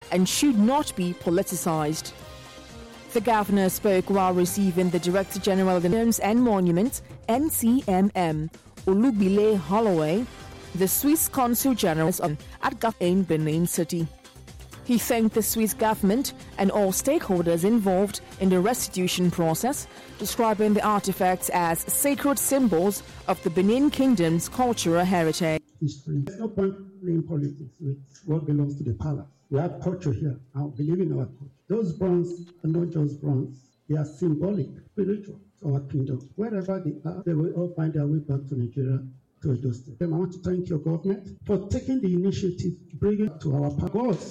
and should not be politicized. The governor spoke while receiving the Director General of the Museums and Monuments, NCMM, Olubile Holloway, the Swiss Consul General at in Benin City. He thanked the Swiss government and all stakeholders involved in the restitution process, describing the artifacts as sacred symbols of the Benin Kingdom's cultural heritage. History. There's no point playing politics with what belongs to the palace. We have culture here. I believe in our culture. Those bronze are not just bronze. They are symbolic, spiritual to our kingdom. Wherever they are, they will all find their way back to Nigeria, to Edo State. I want to thank your government for taking the initiative to bring it to our palace.